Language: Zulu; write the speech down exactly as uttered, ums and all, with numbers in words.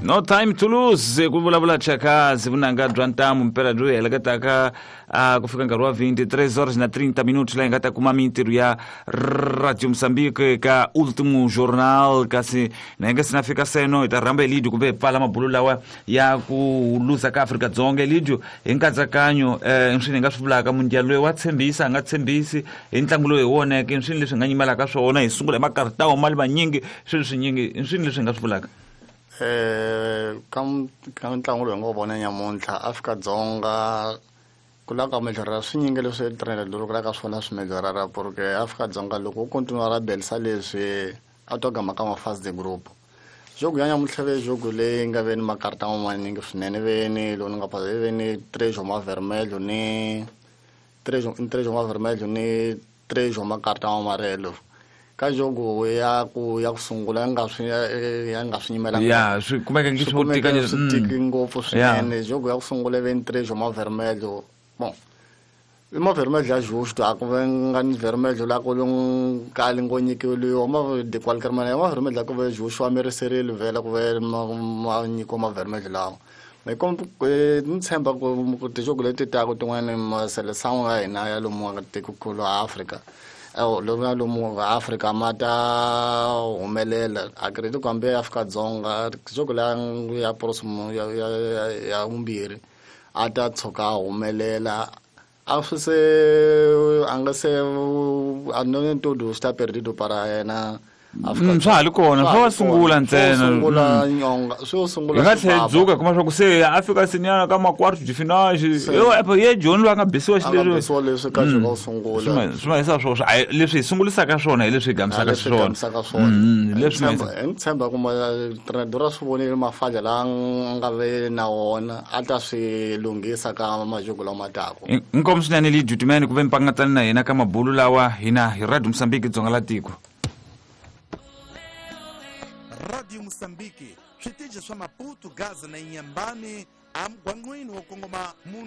No time to lose kuvulavula chakazi vunanga dwantamu mpera dru helakataka uh, kufika nkarhi wa vinte-três horas na trinta minutos la ingata kuma mintiru ya Radio Moçambique ka último jornal kasi na inga sinafika seno itaramba elidio kumbe pala mabulu lawa ya kulusa ka Afrika Dzonga elidio inkatsakanyo eh, nshini nga swivulaka mundial loyi wa tshembisa nga tshembisi intlangu loyi woneke nshini leswi nga nyimalaka swona hi sungula hi makaritawo mali manyingi swilo swinyingi nshini leswi nga swivulaka. Eh kam kam ntlangu loyi nga vona nyamuntlha Afrika-Dzonga ku la ka mehlera swinyingi leswi trainer loko la ka swona swimehlera porque Afrika-Dzonga loko u continua ra belisa leswi a to gama ka ma first group jogo ya nyamuntlha ve jogo leyi nga veni makarita manyingi swinene veni loko ni nga pasa veni tres joma vermelho ni tres tres joma vermelho ni tres joma makarita amarelo ka jogo ya ku ya kusungula nga swi ya nga swi nyimela ya swi kumeka ngi swo tika ni tiki ngopfu swinene jogo ya kusungula ventre joma vermelho bon ma vermelho ya justo a ku nga ni vermelho la ku long ka lingonyikelo yo ma de qualquer manera ma vermelho ku ve justo ameriserele vela ku ve ma nyiko ma vermelho lawo me kom ntshemba ku ti jogo leti ta ku tin'wana ma seleção ya hina ya lomu ka tiko la Africa oh loko lomu Africa mata humelela akredi kambe Afrika-Dzonga jogo la ya prosimo ya ya ya umbiri ata tshoka humelela a swi se anga se anone todo sta perdido para yena Afrika swa hali kona swa sungula ntsena sungula nyonga swo sungula nga tlhedzuka kuma swa ku se Afrika sinyana ka makwart de final yo epo ye John lo anga besiwa xilero so leswi ka jogo sungula swi yisa swo leswi sungulisa ka swona leswi gamsaka swona leswi ntshemba kuma trainer swi vonile mafadya la nga ve na wona ata swi lunghisa ka majogo la matako inkomo swinene li dutimani ku ve mpangatani na yena ka mabulu lawa hina hi Radio Moçambique Dzonga la tiko. Radio Moçambique, switije swa Maputo, Gaza na Inhambane, am gwangwini wa Kongoma.